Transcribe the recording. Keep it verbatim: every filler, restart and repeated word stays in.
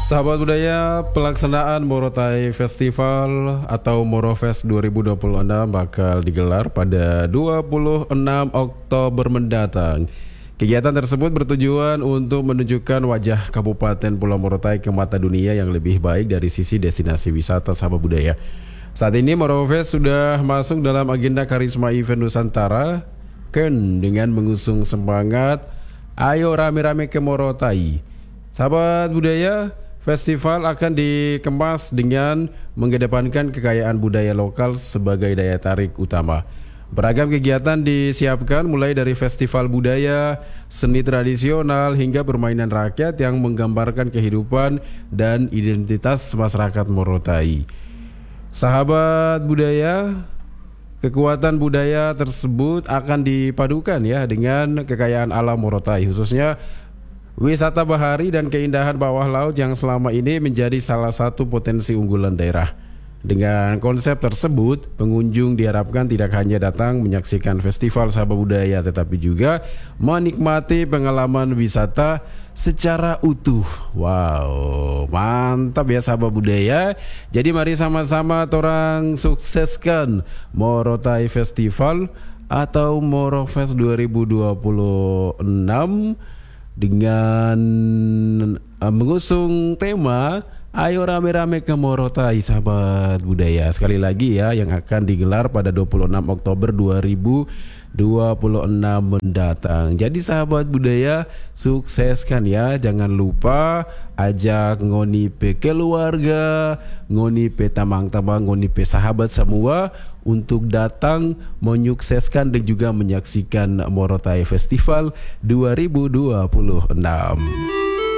Sahabat budaya, pelaksanaan Morotai Festival atau Morofest dua ribu dua puluh enam bakal digelar pada dua puluh enam Oktober mendatang. Kegiatan tersebut bertujuan untuk menunjukkan wajah Kabupaten Pulau Morotai ke mata dunia yang lebih baik dari sisi destinasi wisata, sahabat budaya. Saat ini Morofest sudah masuk dalam agenda Karisma Event Nusantara Ken dengan mengusung semangat Ayo Rame-Rame ke Morotai. Sahabat budaya, festival akan dikemas dengan mengedepankan kekayaan budaya lokal sebagai daya tarik utama. Beragam kegiatan disiapkan mulai dari festival budaya, seni tradisional hingga permainan rakyat yang menggambarkan kehidupan dan identitas masyarakat Morotai. Sahabat budaya, kekuatan budaya tersebut akan dipadukan ya dengan kekayaan alam Morotai, khususnya wisata bahari dan keindahan bawah laut yang selama ini menjadi salah satu potensi unggulan daerah. Dengan konsep tersebut, pengunjung diharapkan tidak hanya datang menyaksikan festival sahabat budaya, tetapi juga menikmati pengalaman wisata secara utuh. Wow, mantap ya sahabat budaya. Jadi mari sama-sama orang sukseskan Morotai Festival atau Morofest dua ribu dua puluh enam dengan uh, mengusung tema Ayo Rame-Rame ke Morotai, sahabat budaya. Sekali lagi ya, yang akan digelar pada dua puluh enam Oktober dua ribu dua puluh enam mendatang. Jadi sahabat budaya, sukseskan ya. Jangan lupa ajak ngoni pe keluarga, ngoni pe tamang-tamang, ngoni pe sahabat semua untuk datang menyukseskan dan juga menyaksikan Morotai Festival dua ribu dua puluh enam.